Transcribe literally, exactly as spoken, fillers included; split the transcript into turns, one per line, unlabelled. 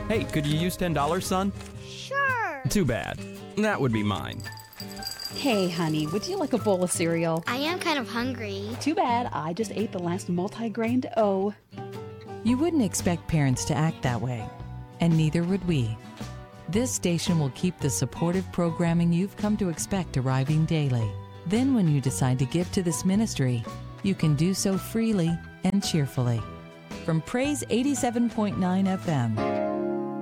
Hey, could you use ten dollars, son?
Sure.
Too bad. That would be mine.
Hey, honey, would you like a bowl of cereal?
I am kind of hungry.
Too bad. I just ate the last multi-grained O.
You wouldn't expect parents to act that way, and neither would we. This station will keep the supportive programming you've come to expect arriving daily. Then when you decide to give to this ministry, you can do so freely and cheerfully. From Praise eighty-seven point nine F M,